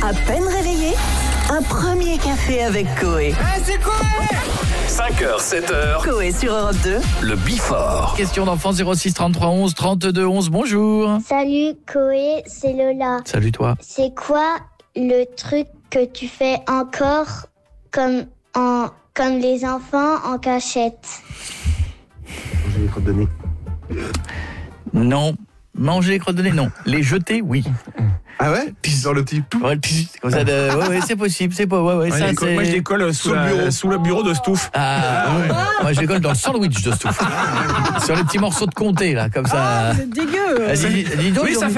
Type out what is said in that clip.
À peine réveillé, un premier café avec Coé. C'est Coé 5h, 7h, Coé sur Europe 2. le Before. Question d'enfant 06 33 11 32 11. Bonjour. Salut Coé, c'est Lola. Salut toi. C'est quoi le truc que tu fais encore comme les enfants en cachette? J'ai les crottes de nez. Non. Manger les crottes de nez, non. Les jeter, oui. Ah ouais? Dans le petit tout. Ouais, comme ça ouais, c'est possible, c'est pas ouais, ça c'est. Moi je les colle sous le bureau de Stouff. Moi je les colle dans le sandwich de Stouff. Sur les petits morceaux de comté là, comme ça. C'est dégueu. Vas-y, dis donc. Oui, ça fait